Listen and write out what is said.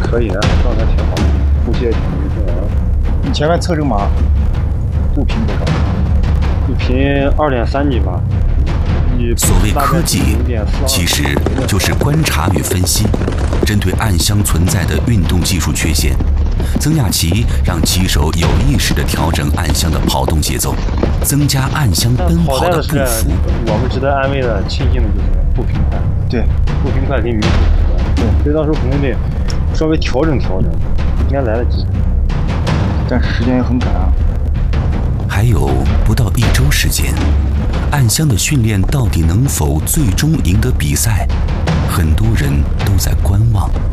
可以的，状态挺好，呼吸也挺匀顺的。 你前面测这个马步频多少？ 步频2.3几吧。 所谓科技，其实就是观察与分析，针对暗箱存在的运动技术缺陷。曾亚奇让骑手有意识地调整暗箱的跑动节奏，增加暗箱奔跑的步幅。 我们值得安慰的、庆幸的就是步频快。 对， 步频快离迷途对，所以到时候可能得稍微调整调整，应该来得及。 但是时间也很赶啊。 还有不到1周时间，暗箱的训练到底能否最终赢得比赛？很多人都在观望。